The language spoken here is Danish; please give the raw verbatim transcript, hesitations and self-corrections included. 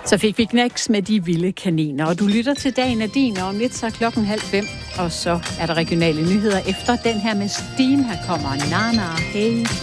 Så fik vi knæks med de vilde kaniner, og du lytter til Dagen er din, og om lidt så er klokken halv fem, og så er der regionale nyheder efter den her med Steam. Her kommer Nana, hey.